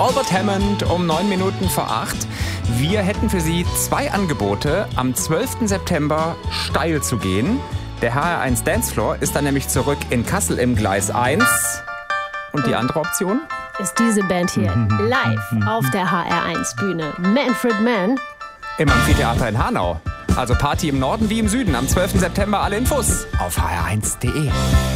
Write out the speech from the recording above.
Albert Hammond um 9 Minuten vor 8. Wir hätten für Sie 2 Angebote, am 12. September steil zu gehen. Der HR1 Dancefloor ist dann nämlich zurück in Kassel im Gleis 1. Und die andere Option? Ist diese Band hier live auf der HR1-Bühne. Manfred Mann. Im Amphitheater in Hanau. Also Party im Norden wie im Süden. Am 12. September alle Infos auf hr1.de.